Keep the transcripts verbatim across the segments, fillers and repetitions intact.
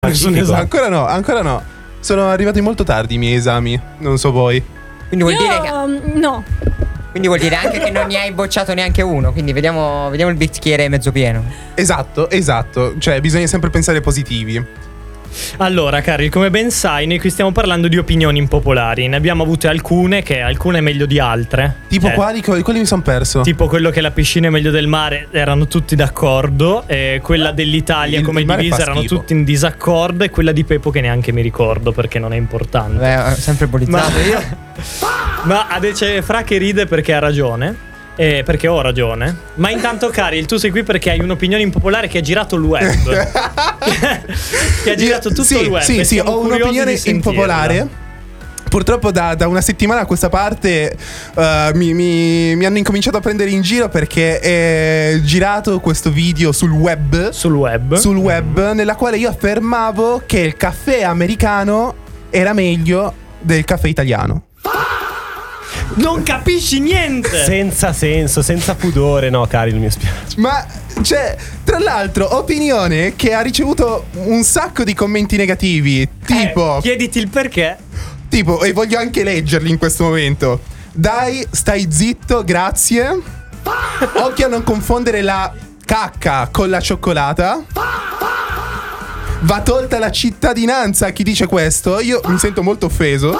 Nessun esame. Ancora no, ancora no. Sono arrivati molto tardi i miei esami. Non so voi. Quindi vuol Io, dire che um, no. Quindi vuol dire anche che non ne hai bocciato neanche uno. Quindi vediamo, vediamo il bicchiere mezzo pieno. Esatto, esatto. Cioè bisogna sempre pensare positivi. Allora, Caril, come ben sai, noi qui stiamo parlando di opinioni impopolari. Ne abbiamo avute alcune, che alcune meglio di altre. Tipo eh, quali? Quelli mi sono perso. Tipo quello che la piscina è meglio del mare, erano tutti d'accordo. E quella dell'Italia Il- come il mare divisa fa erano schifo. tutti in disaccordo. E quella di Pepo che neanche mi ricordo perché non è importante. Beh, sempre bullizzato Ma- io. Ma c'è Fra che ride perché ha ragione. Eh, perché ho ragione. Ma intanto, Caril, tu sei qui perché hai un'opinione impopolare che ha girato il web. Che ha girato tutto sì, il web. Sì, e sì, siamo ho curiosi un'opinione di sentirla. impopolare. Purtroppo da, da una settimana a questa parte uh, mi, mi, mi hanno incominciato a prendere in giro perché è girato questo video sul web. Sul web. Sul web, nella quale io affermavo che il caffè americano era meglio del caffè italiano. Non capisci niente. Senza senso, senza pudore. No, Caril, mi spiace. Ma, cioè, tra l'altro, opinione che ha ricevuto un sacco di commenti negativi. Tipo, Eh, chiediti il perché. tipo, e voglio anche leggerli in questo momento. Dai, stai zitto, grazie. Occhio a non confondere la cacca con la cioccolata. Va tolta la cittadinanza a chi dice questo. Io mi sento molto offeso.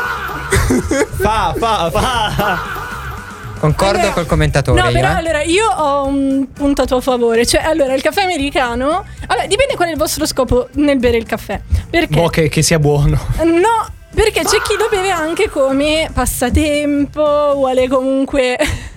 Fa, fa, fa. Concordo Allora, col commentatore. No, io, però eh. allora io ho un punto a tuo favore. Cioè, allora, il caffè americano. Allora, dipende qual è il vostro scopo nel bere il caffè. Perché? Boh, che, che sia buono. No, perché c'è chi lo beve anche come passatempo, vuole comunque.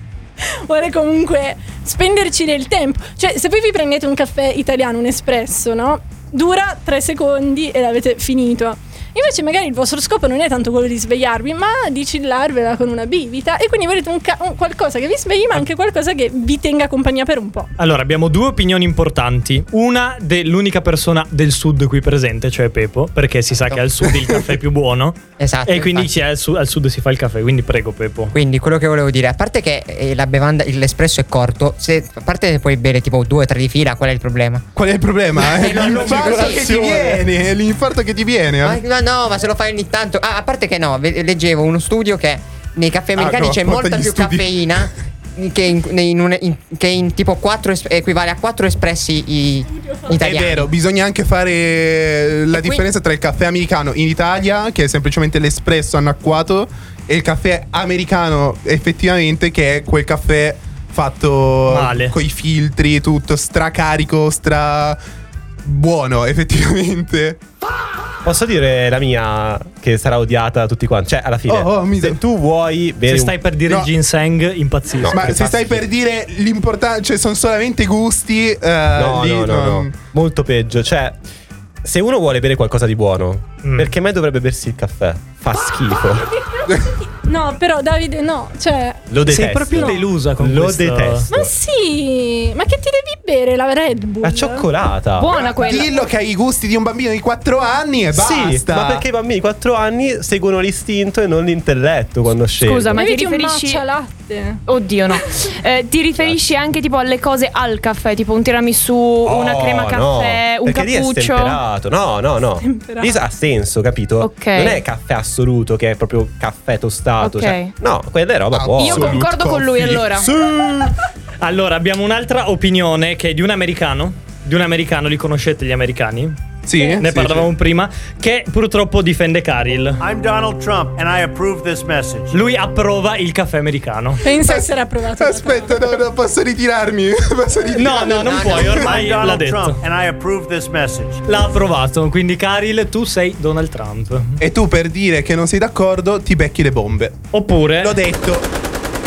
Vuole comunque spenderci del tempo. Cioè, se poi vi prendete un caffè italiano, un espresso, no? Dura tre secondi e l'avete finito. Invece magari il vostro scopo non è tanto quello di svegliarvi, ma di chillarvela con una bibita. E quindi volete un, ca- un qualcosa che vi svegli, ma anche qualcosa che vi tenga compagnia per un po'. Allora, abbiamo due opinioni importanti. Una dell'unica persona del sud qui presente, cioè Pepo, perché si sa che al sud il caffè è più buono. Esatto. E quindi infatti. c'è al, sud, al sud si fa il caffè, quindi prego Pepo. Quindi quello che volevo dire, a parte che eh, la bevanda, l'espresso è corto, se, a parte che puoi bere tipo due o tre di fila, qual è il problema? Qual è il problema? È Eh, non lo l'infarto che ti dico. viene. È l'infarto che ti viene. Ma, ma no, ma se lo fai ogni tanto. Ah, a parte che no, ve- leggevo uno studio che nei caffè americani no, c'è porta molta gli più studi. caffeina che in, in un- in- che in tipo quattro es- equivale a quattro espressi i- È italiani. vero, bisogna anche fare la E qui- differenza tra il caffè americano in Italia, che è semplicemente l'espresso annacquato, e il caffè americano effettivamente, che è quel caffè fatto Male. coi filtri, tutto stracarico, stra buono effettivamente. Posso dire la mia, che sarà odiata da tutti quanti? Cioè, alla fine, Oh, oh, mi se do- tu vuoi bere Se un- stai per dire No. il ginseng, impazzisco. Ma che se fa stai schifo. per dire l'importante, cioè sono solamente gusti, eh, No, lì no, no, non- no. Molto peggio. Cioè, se uno vuole bere qualcosa di buono, Mm. perché mai dovrebbe bersi il caffè? Fa schifo. No, però Davide, no, cioè. Lo detesto. Sei proprio delusa con Lo questo. detesto. Ma sì, ma che ti devi bere la Red Bull? La cioccolata. Buona quella. Dillo che hai i gusti di un bambino di quattro anni e Sì, basta. ma perché i bambini di quattro anni seguono l'istinto e non l'intelletto quando scelgono? Scusa, ma ti Beviti un riferisci? matcha latte. Oddio, no. Eh, ti riferisci anche tipo alle cose al caffè, tipo un tiramisù, una Oh, crema caffè, no, un perché lì è cappuccio? stemperato. No, no, no. Stemperato. Lì ha senso, capito? Ok. Non è caffè assoluto, che è proprio caffè tostato. Ok. Cioè, no, quella è roba Ah, buona. Io Absolute concordo con lui coffee. allora. Sì. Allora, abbiamo un'altra opinione che è di un americano. Di un americano, li conoscete gli americani? Sì, Ne sì, parlavamo sì. prima. Che purtroppo difende Caril. I'm Donald Trump and I approve this message. Lui approva il caffè americano. Pensa essere approvato. da Aspetta, no, no, posso ritirarmi. Posso ritirarmi. No, no, non No, puoi, no. ormai I'm l'ha Donald detto. Trump and I approve this message. L'ha approvato, quindi Caril, tu sei Donald Trump. E tu per dire che non sei d'accordo ti becchi le bombe. Oppure L'ho detto.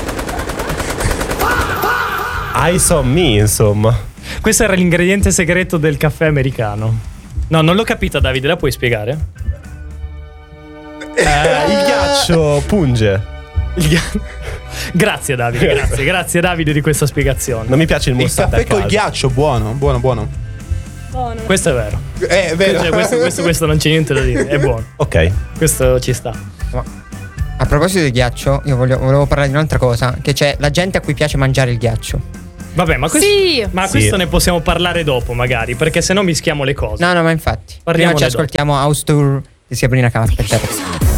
Eyes on me, insomma. questo era l'ingrediente segreto del caffè americano. No, non l'ho capita, Davide, la puoi spiegare? Eh, il ghiaccio punge. Il ghi- Grazie Davide, grazie, grazie Davide di questa spiegazione. Non mi piace il Il moussate a caffè col caso. ghiaccio, buono, buono, buono. Buono. Questo è vero. Eh, è vero. Cioè, questo, questo, questo non c'è niente da dire, è buono. Ok. Questo ci sta. A proposito di ghiaccio, io voglio- volevo parlare di un'altra cosa. Che c'è la gente a cui piace mangiare il ghiaccio. Vabbè, ma, questo, Sì. ma Sì. questo ne possiamo parlare dopo, magari, perché sennò mischiamo le cose. No, no, ma infatti. Parliamone Prima ci dopo. ascoltiamo House Tour di Sabrina Carpenter.